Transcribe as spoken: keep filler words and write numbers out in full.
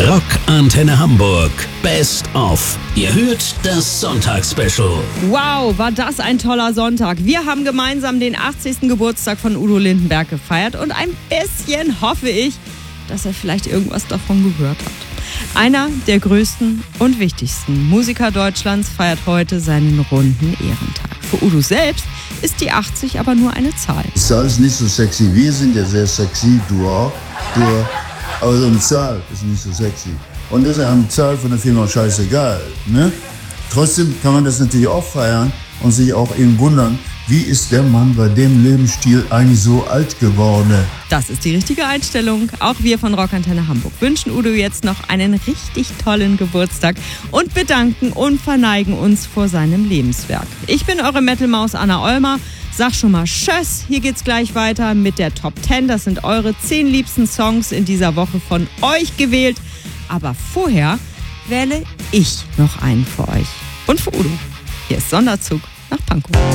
Rock Antenne Hamburg. Best of. Ihr hört das Sonntagsspecial. Wow, war das ein toller Sonntag. Wir haben gemeinsam den achtzigsten Geburtstag von Udo Lindenberg gefeiert und ein bisschen hoffe ich, dass er vielleicht irgendwas davon gehört hat. Einer der größten und wichtigsten Musiker Deutschlands feiert heute seinen runden Ehrentag. Für Udo selbst ist die achtzig aber nur eine Zahl. Die Zahl ist nicht so sexy. Wir sind ja sehr sexy, du auch. Du auch. Aber so eine Zahl ist nicht so sexy. Und deshalb haben die Zahl von der Firma scheißegal. Ne? Trotzdem kann man das natürlich auch feiern und sich auch eben wundern, wie ist der Mann bei dem Lebensstil eigentlich so alt geworden? Das ist die richtige Einstellung. Auch wir von Rock Antenne Hamburg wünschen Udo jetzt noch einen richtig tollen Geburtstag und bedanken und verneigen uns vor seinem Lebenswerk. Ich bin eure Metal-Maus Anna Olmer. Sag schon mal Tschüss. Hier geht's gleich weiter mit der Top zehn. Das sind eure zehn liebsten Songs in dieser Woche von euch gewählt. Aber vorher wähle ich noch einen für euch. Und für Udo. Hier ist Sonderzug nach Pankow.